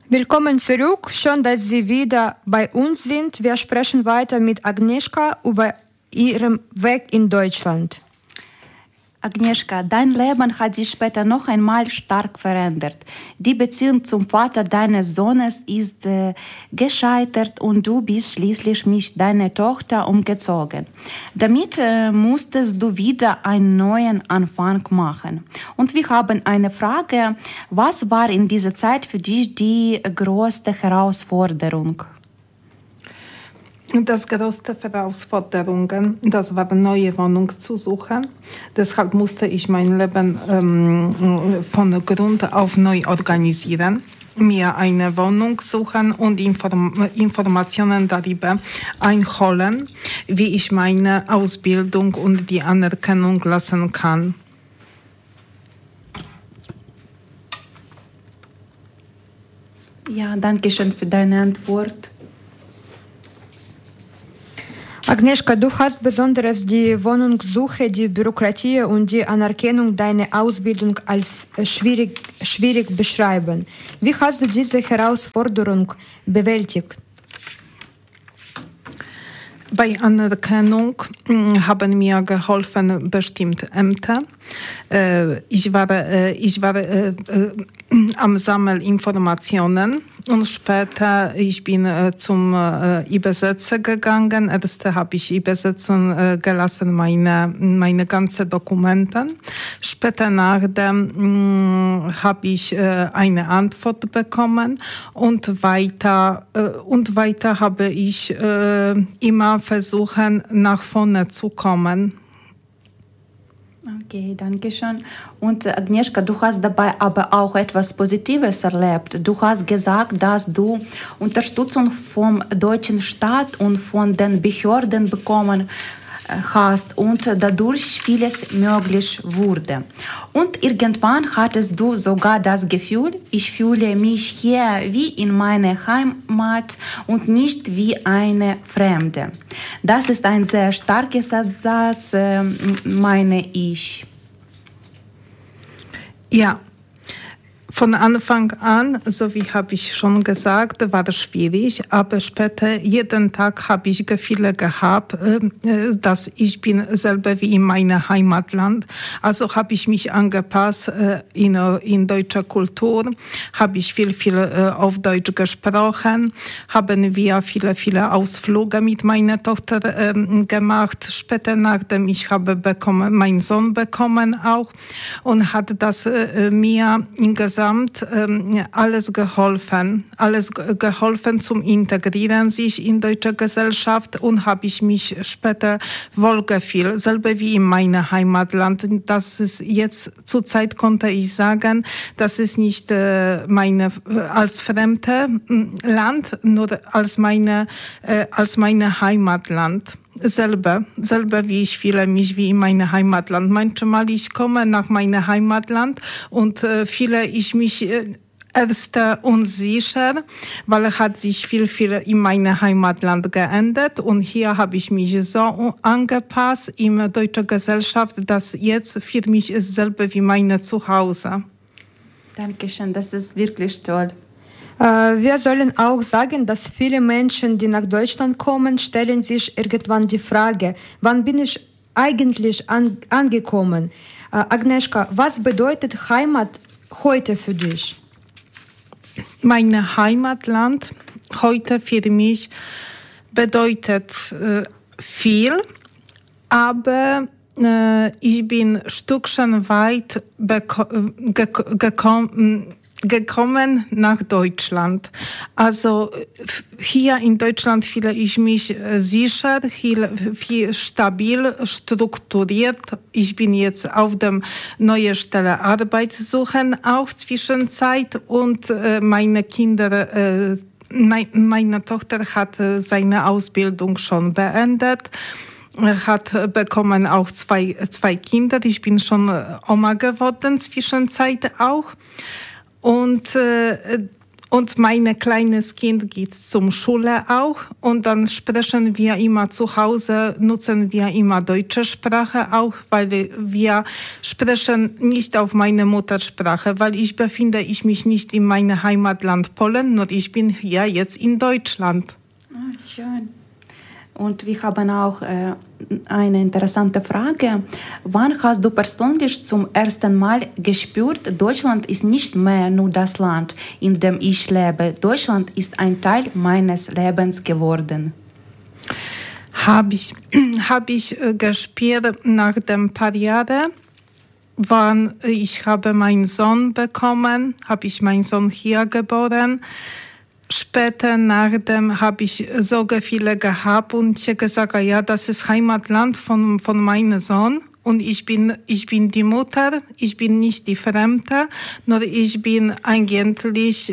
Willkommen zurück. Schön, dass Sie wieder bei uns sind. Wir sprechen weiter mit Agnieszka über ihren Weg in Deutschland. Agnieszka, dein Leben hat sich später noch einmal stark verändert. Die Beziehung zum Vater deines Sohnes ist gescheitert und du bist schließlich mit deiner Tochter umgezogen. Damit musstest du wieder einen neuen Anfang machen. Und wir haben eine Frage, was war in dieser Zeit für dich die größte Herausforderung? Das größte Herausforderung, das war eine neue Wohnung zu suchen. Deshalb musste ich mein Leben von Grund auf neu organisieren, mir eine Wohnung suchen und Informationen darüber einholen, wie ich meine Ausbildung und die Anerkennung lassen kann. Ja, danke schön für deine Antwort. Agnieszka, du hast besonders die Wohnungssuche, die Bürokratie und die Anerkennung deiner Ausbildung als schwierig beschrieben. Wie hast du diese Herausforderung bewältigt? Bei Anerkennung haben mir geholfen bestimmte Ämter. Ich war am Sammeln Informationen und später ich bin zum Übersetzer gegangen. Erst habe ich übersetzen gelassen meine ganzen Dokumente. Später nachdem habe ich eine Antwort bekommen und weiter habe ich immer versuchen, nach vorne zu kommen. Okay, danke schön. Und Agnieszka, du hast dabei aber auch etwas Positives erlebt. Du hast gesagt, dass du Unterstützung vom deutschen Staat und von den Behörden bekommen hast und dadurch vieles möglich wurde. Und irgendwann hattest du sogar das Gefühl, ich fühle mich hier wie in meiner Heimat und nicht wie eine Fremde. Das ist ein sehr starker Satz, meine ich. Ja. Von Anfang an, so wie habe ich schon gesagt, war es schwierig, aber später jeden Tag habe ich Gefühle gehabt, dass ich bin selber wie in meinem Heimatland. Also habe ich mich angepasst in deutscher Kultur, habe ich viel auf Deutsch gesprochen, haben wir viele Ausflüge mit meiner Tochter gemacht. Später, nachdem ich habe meinen Sohn bekommen auch und hat das mir insgesamt alles geholfen zum Integrieren sich in deutsche Gesellschaft und habe ich mich später wohlgefühlt, selber wie in meinem Heimatland. Das ist jetzt zurzeit konnte ich sagen, das ist nicht meine als fremde Land, nur als meine Heimatland. Selber wie ich fühle mich wie in meinem Heimatland. Manchmal ich komme nach meinem Heimatland und fühle ich mich erst unsicher, weil hat sich viel in meinem Heimatland geändert und hier habe ich mich so angepasst in deutscher Gesellschaft, dass jetzt für mich ist selber wie meine Zuhause. Dankeschön, das ist wirklich toll. Wir sollen auch sagen, dass viele Menschen, die nach Deutschland kommen, stellen sich irgendwann die Frage, wann bin ich eigentlich angekommen? Agnieszka, was bedeutet Heimat heute für dich? Mein Heimatland heute für mich bedeutet viel, aber ich bin ein Stückchen weit gekommen nach Deutschland. Also hier in Deutschland fühle ich mich sicher, viel stabil, strukturiert. Ich bin jetzt auf der neuen Stelle Arbeit suchen, auch Zwischenzeit und meine Kinder, meine Tochter hat seine Ausbildung schon beendet. Hat bekommen auch zwei Kinder. Ich bin schon Oma geworden, Zwischenzeit auch. Und Und mein kleines Kind geht zur Schule auch und dann sprechen wir immer zu Hause, nutzen wir immer deutsche Sprache auch, weil wir sprechen nicht auf meine Muttersprache, weil ich befinde mich nicht in meinem Heimatland Polen, nur ich bin hier jetzt in Deutschland. Oh, schön. Und wir haben auch eine interessante Frage. Wann hast du persönlich zum ersten Mal gespürt, Deutschland ist nicht mehr nur das Land, in dem ich lebe. Deutschland ist ein Teil meines Lebens geworden. Habe ich gespürt nach ein paar Jahren, wann ich habe meinen Sohn bekommen, habe ich meinen Sohn hier geboren. Später nachdem habe ich so Gefühle gehabt und ich gesagt, ja, das ist Heimatland von meinem Sohn und ich bin die Mutter, ich bin nicht die Fremde, nur ich bin eigentlich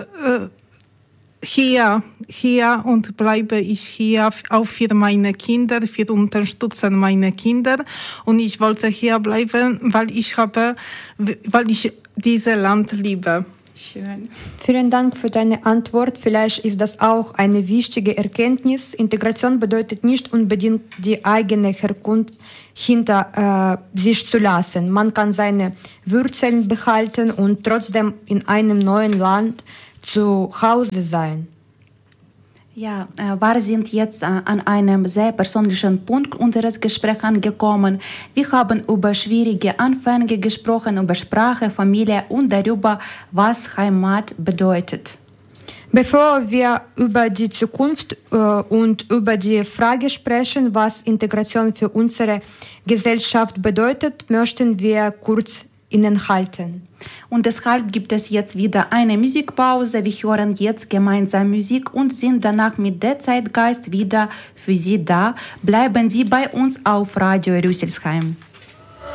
hier und bleibe ich hier auch für meine Kinder, für Unterstützen meiner Kinder und ich wollte hier bleiben, weil ich dieses Land liebe. Schön. Vielen Dank für deine Antwort. Vielleicht ist das auch eine wichtige Erkenntnis. Integration bedeutet nicht unbedingt, die eigene Herkunft hinter sich zu lassen. Man kann seine Wurzeln behalten und trotzdem in einem neuen Land zu Hause sein. Ja, wir sind jetzt an einem sehr persönlichen Punkt unseres Gesprächs angekommen. Wir haben über schwierige Anfänge gesprochen, über Sprache, Familie und darüber, was Heimat bedeutet. Bevor wir über die Zukunft und über die Frage sprechen, was Integration für unsere Gesellschaft bedeutet, möchten wir kurz innehalten. Und deshalb gibt es jetzt wieder eine Musikpause. Wir hören jetzt gemeinsam Musik und sind danach mit der Zeitgeist wieder für Sie da. Bleiben Sie bei uns auf Radio Rüsselsheim.